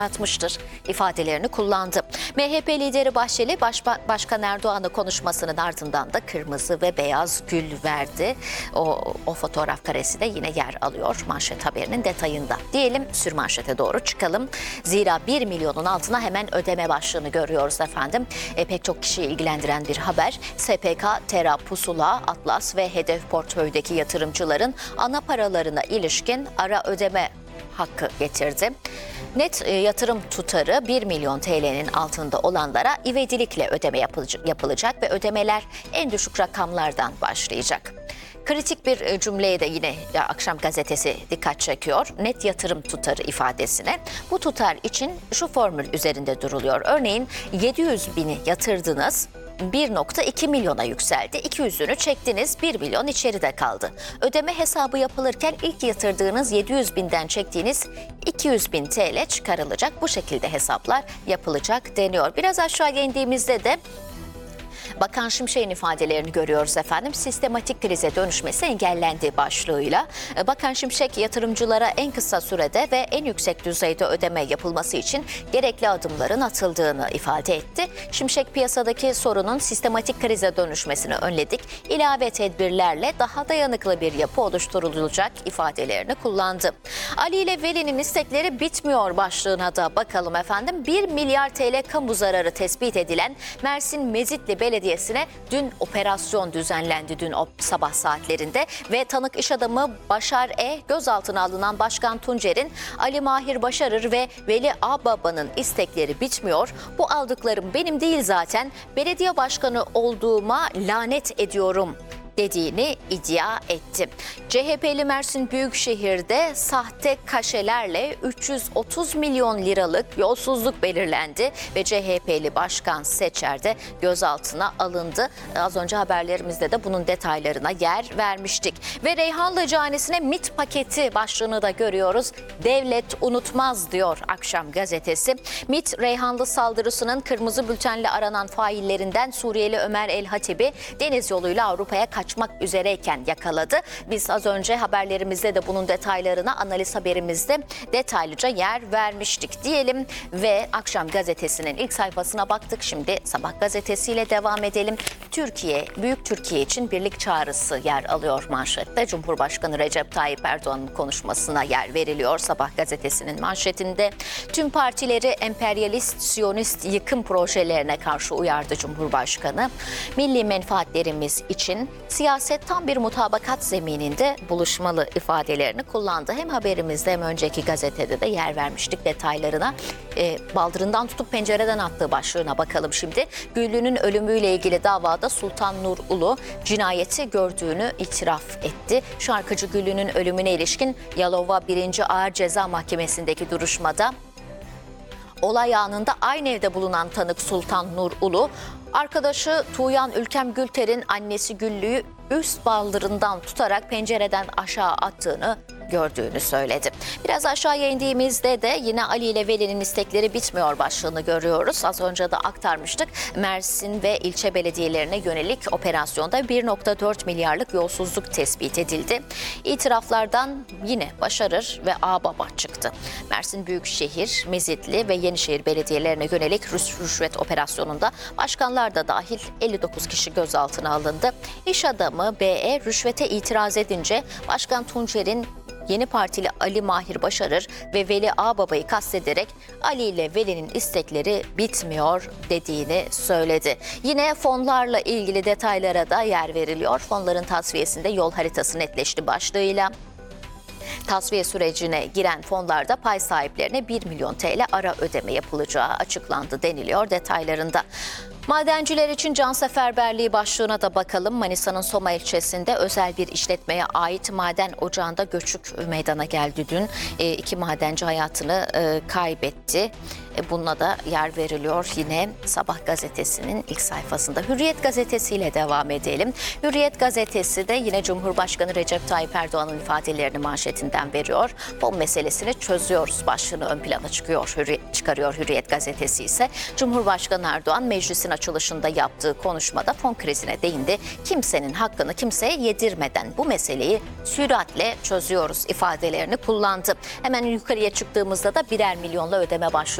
atmıştır ifadelerini kullandı. MHP lideri Bahçeli, Başkan Erdoğan'ın konuşmasının ardından da kırmızı ve beyaz gül verdi. O fotoğraf karesi de yine yer alıyor manşet haberinin detayında. Diyelim sürmanşete doğru çıkalım. Zira 1 milyonun altına hemen ödeme başlığını görüyoruz efendim. Pek çok kişiyi ilgilendiren bir haber. SPK, Tera, Pusula, Atlas ve Hedef portföydeki yatırımcıların ana paralarına ilişkin ara ödeme hakkı getirdi. Net yatırım tutarı 1 milyon TL'nin altında olanlara ivedilikle ödeme yapılacak ve ödemeler en düşük rakamlardan başlayacak. Kritik bir cümleye de yine Akşam Gazetesi dikkat çekiyor. Net yatırım tutarı ifadesine. Bu tutar için şu formül üzerinde duruluyor. Örneğin 700 bini yatırdınız, 1,2 milyona yükseldi. 200'ünü çektiniz, 1 milyon içeride kaldı. Ödeme hesabı yapılırken ilk yatırdığınız 700 binden çektiğiniz 200 bin TL çıkarılacak. Bu şekilde hesaplar yapılacak deniyor. Biraz aşağı indiğimizde de Bakan Şimşek'in ifadelerini görüyoruz efendim. Sistematik krize dönüşmesi engellendiği başlığıyla. Bakan Şimşek yatırımcılara en kısa sürede ve en yüksek düzeyde ödeme yapılması için gerekli adımların atıldığını ifade etti. Şimşek piyasadaki sorunun sistematik krize dönüşmesini önledik. İlave tedbirlerle daha dayanıklı bir yapı oluşturulacak ifadelerini kullandı. Ali ile Veli'nin istekleri bitmiyor başlığına da bakalım efendim. 1 milyar TL kamu zararı tespit edilen Mersin Mezitli Belediyesi'ne operasyon düzenlendi dün sabah saatlerinde ve tanık iş adamı Başar gözaltına alınan Başkan Tuncer'in Ali Mahir Başarır ve Veli Ağbaba'nın istekleri bitmiyor. Bu aldıklarım benim değil zaten, belediye başkanı olduğuma lanet ediyorum dediğini iddia etti. CHP'li Mersin Büyükşehir'de sahte kaşelerle 330 milyon liralık yolsuzluk belirlendi ve CHP'li Başkan Seçer de gözaltına alındı. Az önce haberlerimizde de bunun detaylarına yer vermiştik. Ve Reyhanlı Canisi'ne MİT paketi başlığını da görüyoruz. Devlet unutmaz diyor Akşam Gazetesi. MİT, Reyhanlı saldırısının kırmızı bültenle aranan faillerinden Suriyeli Ömer El Hatib'i deniz yoluyla Avrupa'ya kaçmak üzereyken yakaladı. Biz az önce haberlerimizde de bunun detaylarına analiz haberimizde detaylıca yer vermiştik diyelim ve Akşam Gazetesi'nin ilk sayfasına baktık. Şimdi Sabah gazetesiyle devam edelim. Büyük Türkiye için birlik çağrısı yer alıyor manşette. Cumhurbaşkanı Recep Tayyip Erdoğan'ın konuşmasına yer veriliyor Sabah gazetesinin manşetinde. Tüm partileri emperyalist, siyonist yıkım projelerine karşı uyardı Cumhurbaşkanı. Milli menfaatlerimiz için siyaset tam bir mutabakat zemininde buluşmalı ifadelerini kullandı. Hem haberimizde hem önceki gazetede de yer vermiştik detaylarına. Baldırından tutup pencereden attığı başlığına bakalım şimdi. Güllü'nün ölümüyle ilgili davada Sultan Nur Ulu cinayeti gördüğünü itiraf etti. Şarkıcı Güllü'nün ölümüne ilişkin Yalova 1. Ağır Ceza Mahkemesi'ndeki duruşmada olay anında aynı evde bulunan tanık Sultan Nur Ulu, arkadaşı Tuğyan Ülkem Gülter'in annesi Güllü'yü üst baldırından tutarak pencereden aşağı attığını gördüğünü söyledi. Biraz aşağıya indiğimizde de yine Ali ile Veli'nin istekleri bitmiyor başlığını görüyoruz. Az önce de aktarmıştık. Mersin ve ilçe belediyelerine yönelik operasyonda 1,4 milyarlık yolsuzluk tespit edildi. İtiraflardan yine Başarır ve Ağbaba çıktı. Mersin Büyükşehir, Mezitli ve Yenişehir belediyelerine yönelik rüşvet operasyonunda başkanlar da dahil 59 kişi gözaltına alındı. İş adamı BE rüşvete itiraz edince Başkan Tuncer'in Yeni Partili Ali Mahir Başarır ve Veli Ağbaba'yı kastederek Ali ile Veli'nin istekleri bitmiyor dediğini söyledi. Yine fonlarla ilgili detaylara da yer veriliyor. Fonların tasfiyesinde yol haritası netleşti başlığıyla. Tasfiye sürecine giren fonlarda pay sahiplerine 1 milyon TL ara ödeme yapılacağı açıklandı deniliyor detaylarında. Madenciler için canseferberliği başlığına da bakalım. Manisa'nın Soma ilçesinde özel bir işletmeye ait maden ocağında göçük meydana geldi dün. 2 madenci hayatını kaybetti. Bununla da yer veriliyor yine Sabah gazetesinin ilk sayfasında. Hürriyet gazetesiyle devam edelim. Hürriyet gazetesi de yine Cumhurbaşkanı Recep Tayyip Erdoğan'ın ifadelerini manşetinden veriyor. Fon meselesini çözüyoruz başlığını ön plana çıkarıyor Hürriyet gazetesi ise. Cumhurbaşkanı Erdoğan meclisin açılışında yaptığı konuşmada fon krizine değindi. Kimsenin hakkını kimseye yedirmeden bu meseleyi süratle çözüyoruz ifadelerini kullandı. Hemen yukarıya çıktığımızda da birer milyonla ödeme başlıyor.